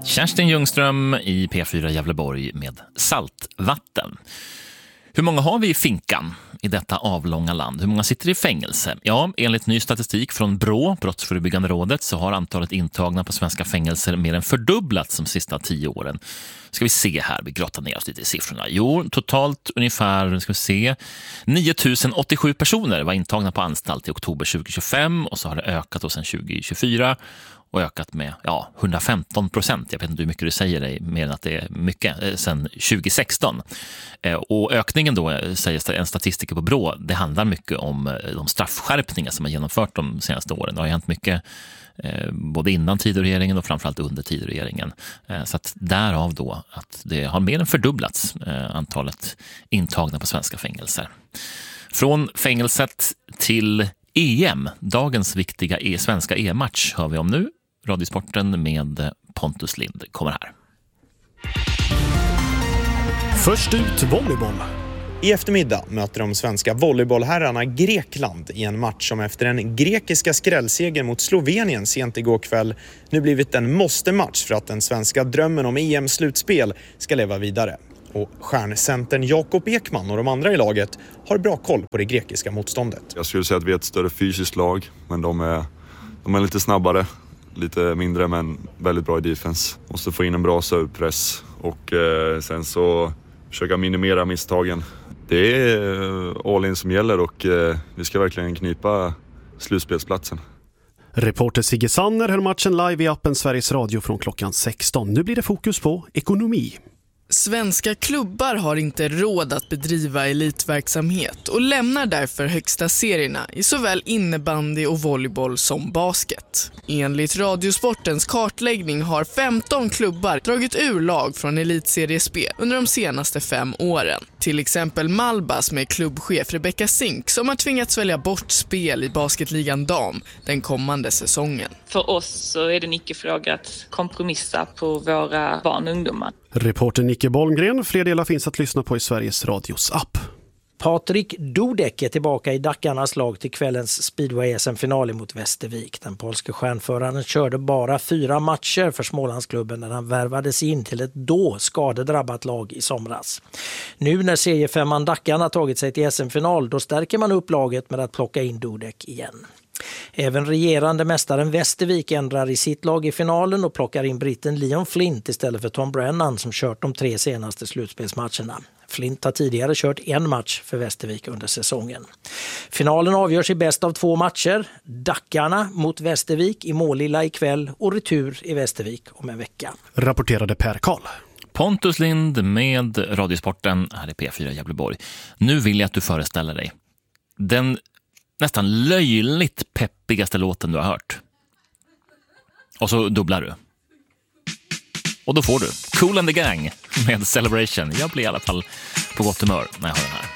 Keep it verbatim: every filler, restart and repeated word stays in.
Kerstin Ljungström i P fyra Gävleborg med saltvatten. Hur många har vi i finkan i detta avlånga land? Hur många sitter i fängelse? Ja, enligt ny statistik från BRÅ, Brottsförebyggande rådet, så har antalet intagna på svenska fängelser mer än fördubblats de sista tio åren. Ska vi se här, vi grottar ner oss lite i siffrorna. Jo, totalt ungefär, ska vi se, nio tusen åttiosju personer var intagna på anstalt i oktober tjugohundratjugofem och så har det ökat då sedan tjugohundratjugofyra och ökat med ja, hundrafemton procent. Jag vet inte hur mycket du säger dig, mer än att det är mycket, sedan tjugohundrasexton. Och ökningen då, säger en statistiker på BRÅ, det handlar mycket om de straffskärpningar som har genomfört de senaste åren. Det har hänt mycket både innan Tidöregeringen och framförallt under Tidöregeringen. Så att därav då att det har mer än fördubblats antalet intagna på svenska fängelser. Från fängelset till E M, dagens viktiga e- svenska E M-match hör vi om nu. Radiosporten med Pontus Lind kommer här. Först ut volleyboll. I eftermiddag möter de svenska volleybollherrarna Grekland i en match som efter en grekiska skrällseger mot Slovenien sent igår kväll nu blivit en måste-match för att den svenska drömmen om E M-slutspel ska leva vidare. Och stjärncentern Jakob Ekman och de andra i laget har bra koll på det grekiska motståndet. Jag skulle säga att vi är ett större fysiskt lag, men de är, de är lite snabbare, lite mindre men väldigt bra i defense. Måste få in en bra servepress och eh, sen så försöka minimera misstagen. Det är all in som gäller och eh, vi ska verkligen knipa slutspelsplatsen. Reporter Sigge Sanner höll matchen live i appen Sveriges Radio från klockan sexton. Nu blir det fokus på ekonomi. Svenska klubbar har inte råd att bedriva elitverksamhet och lämnar därför högsta serierna i såväl innebandy och volleyboll som basket. Enligt Radiosportens kartläggning har femton klubbar dragit ur lag från elitseriespel under de senaste fem åren. Till exempel Malbas med klubbchef Rebecca Zink som har tvingats välja bort spel i basketligan dam den kommande säsongen. För oss så är det en icke-fråga att kompromissa på våra barn och ungdomar. Reporter Nicke Bolmgren, fler delar finns att lyssna på i Sveriges Radios app. Patrik Dudek är tillbaka i Dackarnas lag till kvällens Speedway-S M-final mot Västervik. Den polske stjärnföraren körde bara fyra matcher för Smålandsklubben när han värvades in till ett då skadedrabbat lag i somras. Nu när seriefemman Dackarna tagit sig till S M-final, då stärker man upp laget med att plocka in Dudek igen. Även regerande mästaren Västervik ändrar i sitt lag i finalen och plockar in britten Leon Flint istället för Tom Brennan som kört de tre senaste slutspelsmatcherna. Flint har tidigare kört en match för Västervik under säsongen. Finalen avgörs i bäst av två matcher. Dackarna mot Västervik i Målilla ikväll och retur i Västervik om en vecka. Rapporterade Per Karl. Pontus Lind med Radiosporten här i P fyra Gävleborg. Nu vill jag att du föreställer dig den nästan löjligt peppigaste låten du har hört. Och så dubblar du. Och då får du Kool and the Gang med Celebration. Jag blir i alla fall på gott humör när jag hör den här.